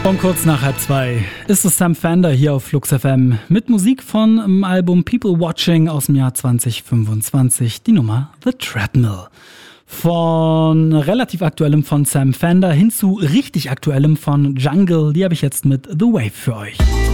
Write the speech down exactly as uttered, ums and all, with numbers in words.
Und kurz nach halb zwei ist es Sam Fender hier auf Flux F M mit Musik von dem Album People Watching aus dem Jahr zwanzig fünfundzwanzig, die Nummer The Treadmill. Von relativ aktuellem von Sam Fender hin zu richtig aktuellem von Jungle, die habe ich jetzt mit The Wave für euch.